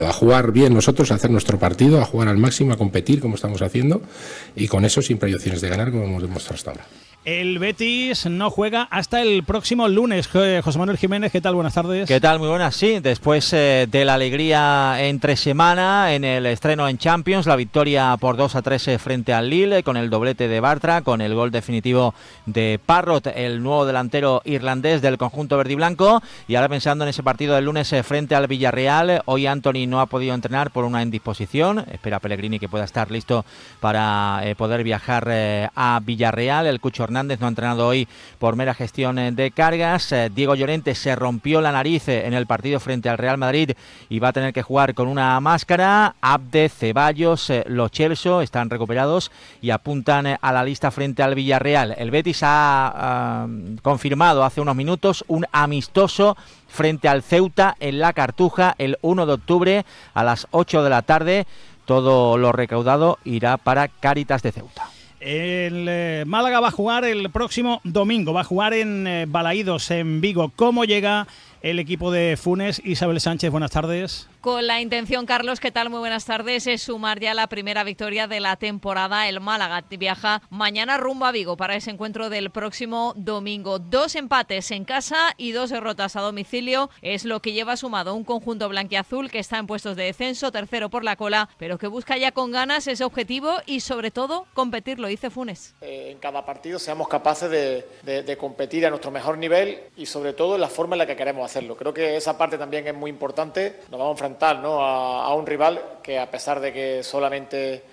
A jugar bien nosotros, a hacer nuestro partido, a jugar al máximo, a competir como estamos haciendo, y con eso siempre hay opciones de ganar, como hemos demostrado hasta ahora. El Betis no juega hasta el próximo lunes. José Manuel Jiménez, ¿qué tal? Buenas tardes. ¿Qué tal? Muy buenas, sí. Después de la alegría entre semana en el estreno en Champions, la victoria por 2-3 frente al Lille, con el doblete de Bartra, con el gol definitivo de Parrott, el nuevo delantero irlandés del conjunto verdiblanco. Y ahora pensando en ese partido del lunes frente al Villarreal, hoy Antony no ha podido entrenar por una indisposición. Espera Pellegrini que pueda estar listo para poder viajar a Villarreal. El Cucho Hernández no ha entrenado hoy por mera gestión de cargas. Diego Llorente se rompió la nariz en el partido frente al Real Madrid y va a tener que jugar con una máscara. Abde, Ceballos, Lo Celso están recuperados y apuntan a la lista frente al Villarreal. El Betis ha confirmado hace unos minutos un amistoso frente al Ceuta en la Cartuja el 1 de octubre a las 8 de la tarde. Todo lo recaudado irá para Cáritas de Ceuta. El Málaga va a jugar el próximo domingo, va a jugar en Balaídos, en Vigo. ¿Cómo llega el equipo de Funes? Isabel Sánchez, buenas tardes. Con la intención, Carlos, ¿qué tal? Muy buenas tardes. Es sumar ya la primera victoria de la temporada. El Málaga viaja mañana rumbo a Vigo para ese encuentro del próximo domingo. 2 empates en casa y 2 derrotas a domicilio es lo que lleva sumado un conjunto blanquiazul que está en puestos de descenso, tercero por la cola, pero que busca ya con ganas ese objetivo y sobre todo competir, lo dice Funes. En cada partido seamos capaces de competir a nuestro mejor nivel y sobre todo en la forma en la que queremos hacerlo. Creo que esa parte también es muy importante. Nos vamos a enfrentar, ¿no?, a un rival que, a pesar de que solamente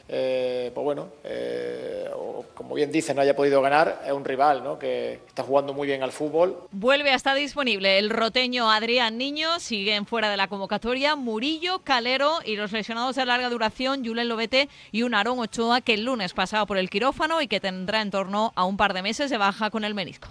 como bien dice, no haya podido ganar, es un rival, ¿no?, que está jugando muy bien al fútbol. Vuelve a estar disponible el roteño Adrián Niño, siguen fuera de la convocatoria Murillo, Calero y los lesionados de larga duración Julen Lobete y un Aarón Ochoa que el lunes pasaba por el quirófano y que tendrá en torno a un par de meses de baja con el menisco.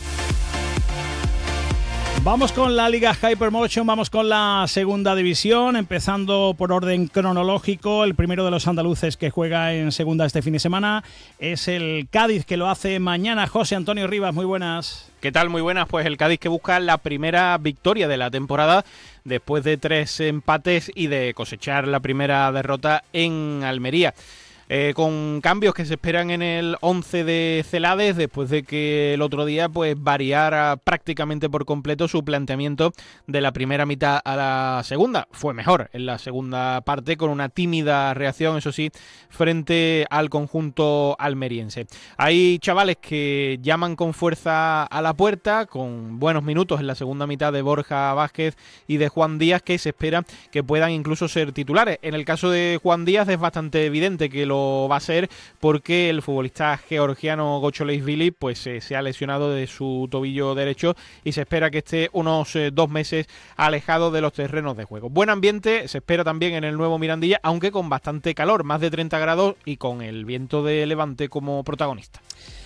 Vamos con la Liga Hypermotion, vamos con la segunda división, empezando por orden cronológico. El primero de los andaluces que juega en segunda este fin de semana es el Cádiz, que lo hace mañana. José Antonio Rivas, muy buenas. ¿Qué tal? Muy buenas. Pues el Cádiz que busca la primera victoria de la temporada después de 3 empates y de cosechar la primera derrota en Almería. Con cambios que se esperan en el 11 de Celades, después de que el otro día pues variara prácticamente por completo su planteamiento de la primera mitad a la segunda. Fue mejor en la segunda parte, con una tímida reacción, eso sí, frente al conjunto almeriense. Hay chavales que llaman con fuerza a la puerta, con buenos minutos en la segunda mitad de Borja Vázquez y de Juan Díaz, que se espera que puedan incluso ser titulares. En el caso de Juan Díaz es bastante evidente que lo va a ser, porque el futbolista georgiano Gocholeishvili pues se ha lesionado de su tobillo derecho y se espera que esté unos 2 meses alejado de los terrenos de juego. Buen ambiente se espera también en el nuevo Mirandilla, aunque con bastante calor, más de 30 grados y con el viento de levante como protagonista.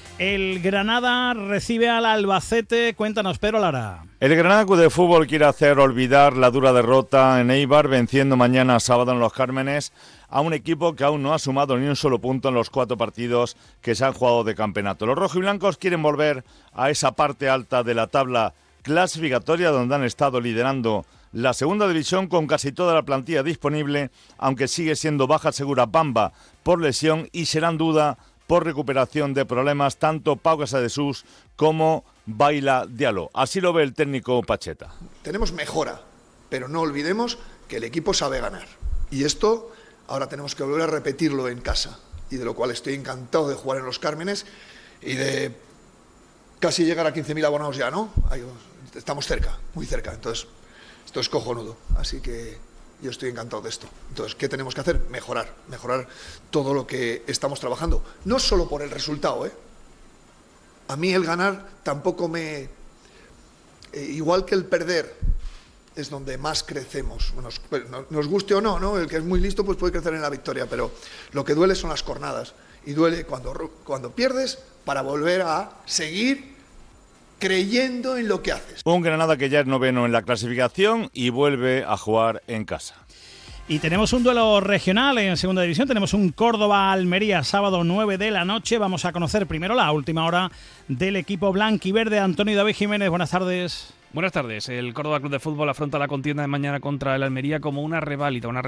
El Granada recibe al Albacete. Cuéntanos, Pedro Lara. El Granada Club de Fútbol quiere hacer olvidar la dura derrota en Eibar, venciendo mañana sábado en Los Cármenes a un equipo que aún no ha sumado ni un solo punto en los 4 partidos que se han jugado de campeonato. Los rojiblancos quieren volver a esa parte alta de la tabla clasificatoria, donde han estado liderando la segunda división con casi toda la plantilla disponible, aunque sigue siendo baja segura Bamba por lesión y serán duda por recuperación de problemas tanto Pau Casadesús como Baila Diallo. Así lo ve el técnico Pacheta. Tenemos mejora, pero no olvidemos que el equipo sabe ganar. Y esto ahora tenemos que volver a repetirlo en casa. Y de lo cual estoy encantado de jugar en Los Cármenes y de casi llegar a 15.000 abonados ya, ¿no? Estamos cerca, muy cerca. Entonces, esto es cojonudo. Así que yo estoy encantado de esto. Entonces, ¿qué tenemos que hacer? Mejorar todo lo que estamos trabajando. No solo por el resultado, ¿eh? A mí el ganar tampoco me... igual que el perder es donde más crecemos. Nos guste o no, ¿no? El que es muy listo pues puede crecer en la victoria, pero lo que duele son las jornadas. Y duele cuando pierdes para volver a seguir creyendo en lo que haces. Un Granada que ya es noveno en la clasificación y vuelve a jugar en casa. Y tenemos un duelo regional en segunda división. Tenemos un Córdoba-Almería, sábado 9 de la noche. Vamos a conocer primero la última hora del equipo blanquiverde. Antonio David Jiménez, buenas tardes. Buenas tardes. El Córdoba Club de Fútbol afronta la contienda de mañana contra el Almería como una reválida,